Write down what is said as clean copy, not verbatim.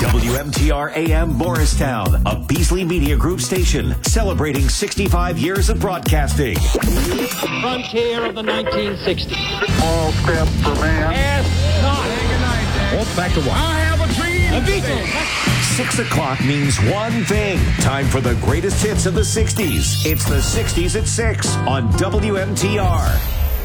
WMTR AM Morristown, a Beasley Media Group station celebrating 65 years of broadcasting. Frontier of the 1960s. All step for man. Ask not. Good night, Well, back to what? I have a dream. The Beatles. 6 o'clock means one thing. Time for the greatest hits of the 60s. It's the 60s at 6 on WMTR.